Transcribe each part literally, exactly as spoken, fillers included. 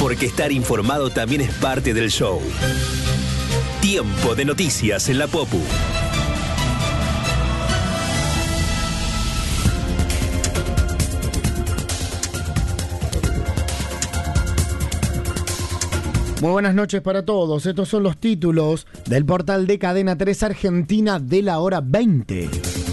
Porque estar informado también es parte del show. Tiempo de noticias en la Popu. Muy buenas noches para todos. Estos son los títulos del portal de Cadena tres Argentina de la hora veinte.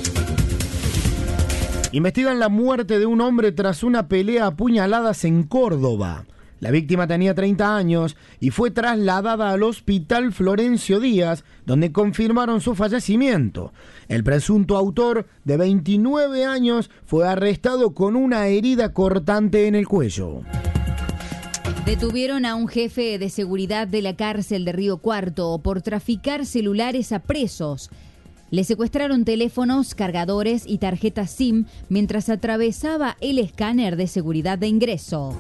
Investigan la muerte de un hombre tras una pelea a puñaladas en Córdoba. La víctima tenía treinta años y fue trasladada al hospital Florencio Díaz, donde confirmaron su fallecimiento. El presunto autor, de veintinueve años, fue arrestado con una herida cortante en el cuello. Detuvieron a un jefe de seguridad de la cárcel de Río Cuarto por traficar celulares a presos. Le secuestraron teléfonos, cargadores y tarjetas SIM mientras atravesaba el escáner de seguridad de ingreso.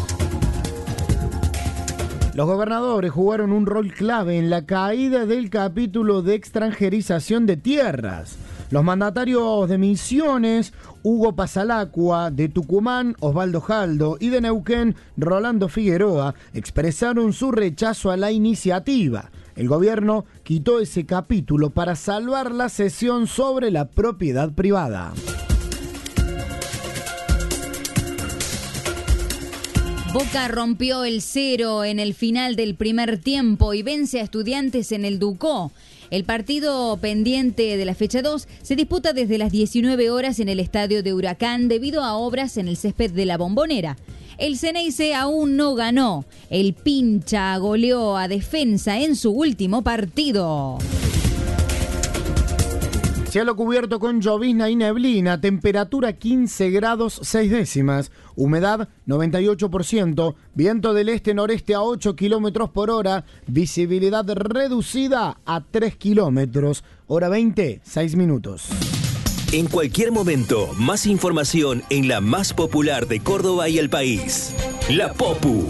Los gobernadores jugaron un rol clave en la caída del capítulo de extranjerización de tierras. Los mandatarios de Misiones, Hugo Pasalacua, de Tucumán, Osvaldo Jaldo, y de Neuquén, Rolando Figueroa, expresaron su rechazo a la iniciativa. El gobierno quitó ese capítulo para salvar la sesión sobre la propiedad privada. Boca rompió el cero en el final del primer tiempo y vence a Estudiantes en el Ducó. El partido pendiente de la fecha dos se disputa desde las diecinueve horas en el estadio de Huracán debido a obras en el césped de la Bombonera. El Ceneice aún no ganó. El Pincha goleó a Defensa en su último partido. Cielo cubierto con llovizna y neblina, temperatura quince grados seis décimas, humedad noventa y ocho por ciento, viento del este-noreste a ocho kilómetros por hora, visibilidad reducida a tres kilómetros, hora veinte, seis minutos. En cualquier momento, más información en la más popular de Córdoba y el país. La Popu.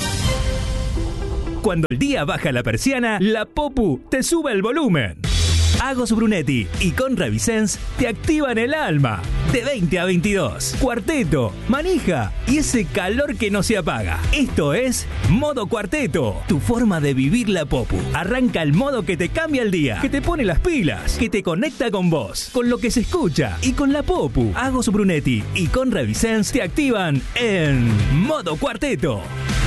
Cuando el día baja la persiana, la Popu te sube el volumen. Agos Brunetti y Conra Vicens te activan el alma. De veinte a veintidós. Cuarteto, manija y ese calor que no se apaga. Esto es Modo Cuarteto, tu forma de vivir la Popu. Arranca el modo que te cambia el día, que te pone las pilas, que te conecta con vos, con lo que se escucha y con la Popu. Agos Brunetti y Conra Vicens te activan en Modo Cuarteto.